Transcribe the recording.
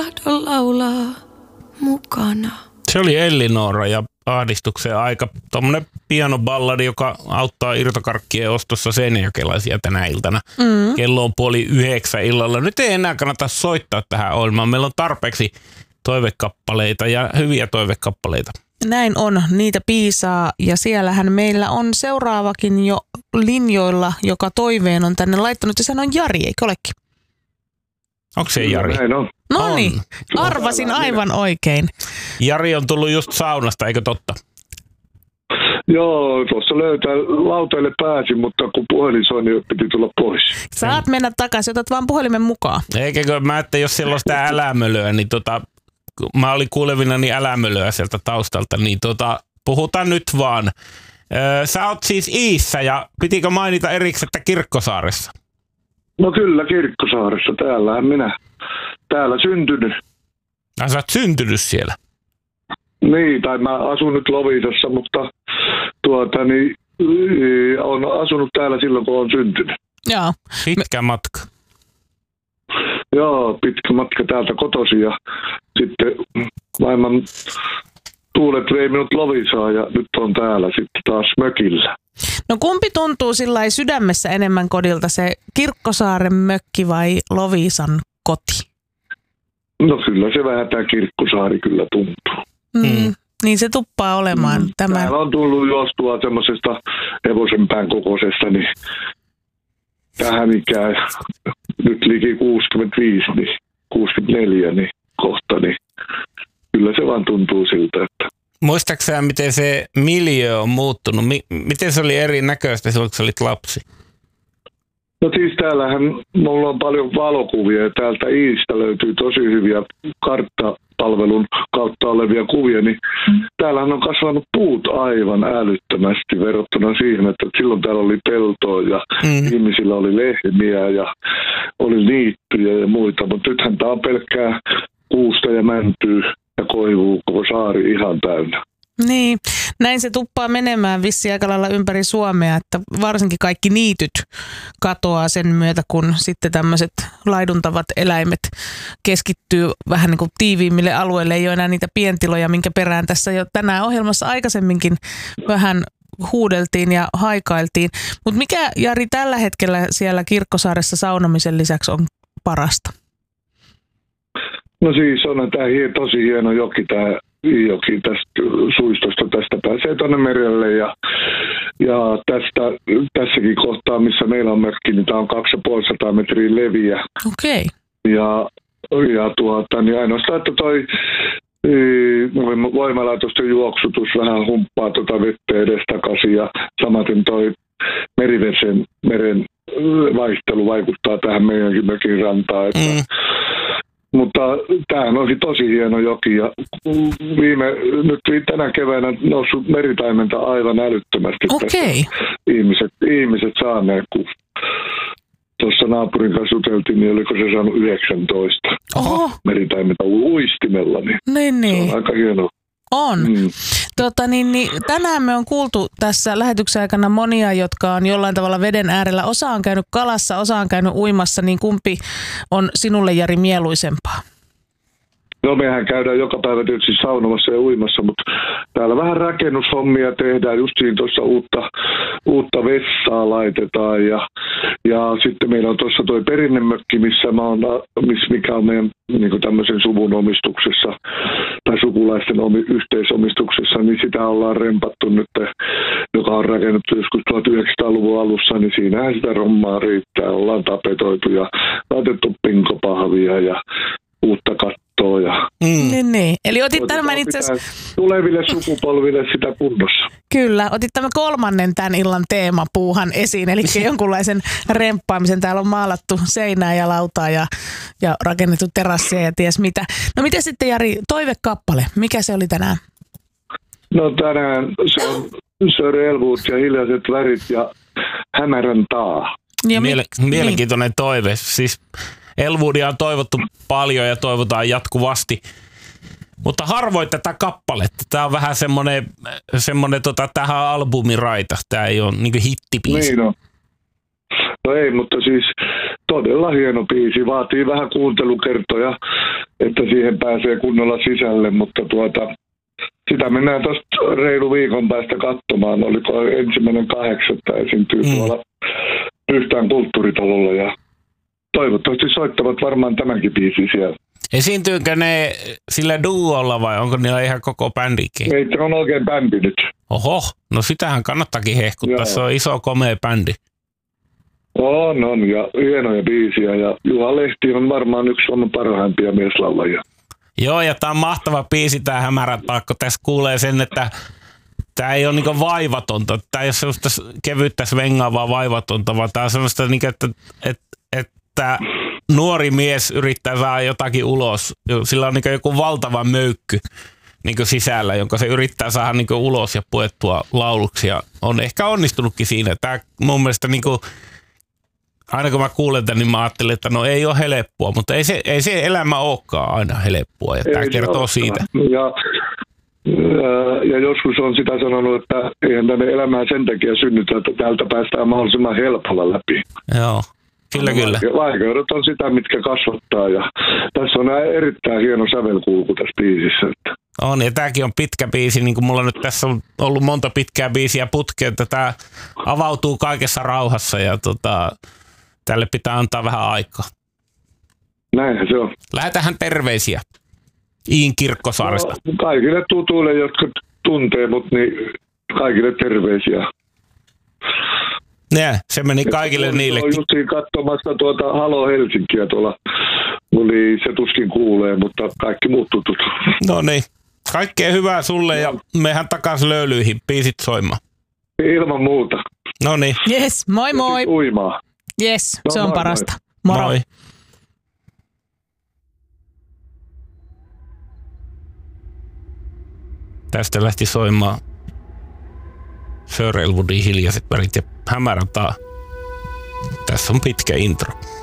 Tahdon laulaa mukana. Se oli Ellinora ja ahdistuksen aika. Tuommoinen pianoballadi, joka auttaa irtokarkkien ostossa seinäjokelaisia tänä iltana. Kello on 8:30 illalla. Nyt ei enää kannata soittaa tähän ohjelmaan. Meillä on tarpeeksi toivekappaleita ja hyviä toivekappaleita. Näin on, niitä piisaa ja siellähän meillä on seuraavakin jo linjoilla, joka toiveen on tänne laittanut ja sehän on Jari, eikö olekin? Onko se Jari? Näin on. No niin, arvasin aivan oikein. Jari on tullut just saunasta, eikö totta? Joo, tuossa lauteille pääsin, mutta kun puhelin soi, niin piti tulla pois. Saat mennä takaisin, otat vaan puhelimen mukaan. Eikä mä, että jos siellä on sitä älämölöä, niin mä olin kuulevinani älämölöä sieltä taustalta, niin puhutaan nyt vaan. Sä oot siis Iissä ja pitikö mainita erikseen, että Kirkkosaaressa? No kyllä, Kirkkosaaressa. Täällähän minä. Täällä syntynyt. Sä oot syntynyt siellä? Niin, tai mä asun nyt Loviisassa, mutta on asunut täällä silloin, kun on syntynyt. Joo. Pitkä matka. Joo, pitkä matka täältä kotoisin ja sitten maailman tuulet vei minut Loviisaan ja nyt on täällä sitten taas mökillä. No kumpi tuntuu sillai sydämessä enemmän kodilta, se Kirkkosaaren mökki vai Loviisan koti? No kyllä se vähän tämä Kirkkosaari kyllä tuntuu. Niin se tuppaa olemaan. Täällä on tullut juostua semmoisesta hevosenpään kokoisesta, niin tähän ikään nyt liki 65, niin 64 niin kohta, niin kyllä se vaan tuntuu siltä, että... Muistaaksä sä, miten se miljöö on muuttunut? Miten se oli erinäköistä silloin, kun sä olit lapsi? No siis täällähän mulla on paljon valokuvia ja täältä Iistä löytyy tosi hyviä karttapalvelun kautta olevia kuvia, niin täällähän on kasvanut puut aivan älyttömästi verrattuna siihen, että silloin täällä oli peltoa ja ihmisillä oli lehmiä ja oli niittyjä ja muita, mutta nythän tää on pelkkää kuusta ja mäntyä ja koivuu koko saari ihan täynnä. Niin, näin se tuppaa menemään vissiin aika lailla ympäri Suomea, että varsinkin kaikki niityt katoaa sen myötä, kun sitten tämmöiset laiduntavat eläimet keskittyy vähän niin kuin tiiviimmille alueille. Ei ole enää niitä pientiloja, minkä perään tässä jo tänään ohjelmassa aikaisemminkin vähän huudeltiin ja haikailtiin. Mutta mikä, Jari, tällä hetkellä siellä Kirkkosaaressa saunomisen lisäksi on parasta? No siis on tämä tosi hieno joki, tämä joki tästä suistosta, tästä pääsee tuonne merelle ja tässäkin kohtaa, missä meillä on mökki, niin tämä on 250 metriä leviä. Okei. Ja niin ainoastaan, että toi voimalaitosten juoksutus vähän humppaa vettä edestakaisin ja samaten toi meren vaihtelu vaikuttaa tähän meidänkin mökin rantaan, että mutta tämähän olisi tosi hieno joki ja nyt tänä keväänä noussut meritaimenta aivan älyttömästi. Okei. Ihmiset saaneet, kun tuossa naapurin kanssa juteltiin, niin oliko se saanut 19 meritaimenta uistimella, niin se on aika hienoa. On. Tänään me on kuultu tässä lähetyksen aikana monia, jotka on jollain tavalla veden äärellä. Osa on käynyt kalassa, osa on käynyt uimassa, niin kumpi on sinulle, Jari, mieluisempaa? No mehän käydään joka päivä tietysti saunomassa ja uimassa, mutta täällä vähän rakennushommia tehdään. Justiin tuossa uutta vessaa laitetaan ja sitten meillä on tuossa toi perinnemökki, mikä on meidän niin tämmöisen suvun omistuksessa tai sukulaisten yhteisomistuksessa, niin sitä ollaan rempattu nyt, joka on rakennettu joskus 1900-luvun alussa, niin siinähän sitä rommaa riittää. Ollaan tapetoitu ja laitettu pinkopahvia ja uutta kattoa. Ja niin. Eli otit tämän itse asiassa tuleville sukupolville sitä kunnossa. Kyllä, otit tämän kolmannen tämän illan teemapuuhan esiin, eli jonkunlaisen remppaamisen. Täällä on maalattu seinää ja lautaa ja rakennettu terassia ja ties mitä. No miten sitten, Jari, toivekappale, mikä se oli tänään? No tänään se on Sir Elwood ja Hiljaiset värit ja Hämärän taa. Mielenkiintoinen toive, siis Elwoodia on toivottu paljon ja toivotaan jatkuvasti, mutta harvoin tätä kappaletta. Tämä on vähän semmoinen tähän albumin raita. Tämä ei ole niin kuin hittibiisi. Niin on. No ei, mutta siis todella hieno biisi. Vaatii vähän kuuntelukertoja, että siihen pääsee kunnolla sisälle, mutta sitä mennään tuosta reilu viikon päästä katsomaan. Oliko 1.8. esiintyy tuolla Pyhtään kulttuuritalolla ja toivottavasti soittavat varmaan tämänkin biisin siellä. Esiintyykö ne sillä duolla vai onko niillä ihan koko bändikin? Ei, on oikein bändi nyt. Oho, no sitähän kannattakin hehkuttaa. Joo. Se on iso komea bändi. On ja hienoja biisiä ja Juha Lehti on varmaan yksi Suomen parhaimpia mieslaulajia. Joo, ja tää on mahtava biisi tää Hämärän taakko. Tässä kuulee sen, että tää ei ole niinku vaivatonta. Tää ei ole sellaista kevyyttä svengaavaa vaivatonta, vaan tää on sellaista, että nuori mies yrittää saada jotakin ulos. Sillä on niinku joku valtava möykky niinku sisällä, jonka se yrittää saada niinku ulos ja puettua lauluksi. Ja on ehkä onnistunutkin siinä. Tää mun mielestä niinku, aina kun mä kuulen tämän, niin mä ajattelen, että no ei ole helppoa, mutta ei se elämä olekaan aina helppoa. Ja tämä kertoo siitä. Ja joskus on sitä sanonut, että eihän tänne elämää sen takia synnytä, että täältä päästään mahdollisimman helpolla läpi. Joo, kyllä. Vaikeudet on sitä, mitkä kasvattaa. Ja tässä on erittäin hieno sävelkulku tässä biisissä. On, ja tämäkin on pitkä biisi, niin kuin mulla nyt tässä on ollut monta pitkää biisiä putkea, että tämä avautuu kaikessa rauhassa ja tälle pitää antaa vähän aikaa. Näinhän se on. Lähetähän terveisiä Iin Kirkkosaaresta. No, kaikille tutuille, jotka tuntee mut, niin kaikille terveisiä. Se meni kaikille niillekin. Olen justiin katsomassa Halo Helsinkiä tuolla. Niin se tuskin kuulee, mutta kaikki muut tutut. No niin. Kaikkea hyvää sulle ja mehän takaisin löylyihin. Biisit soimaan. Ilman muuta. No niin. Yes, moi moi. Uimaa. Yes, no, se on moi, parasta. Moro. Moi. Tästä lähti soimaan Sir Elwoodin Hiljaiset värit ja Hämärän taa. Tässä on pitkä intro.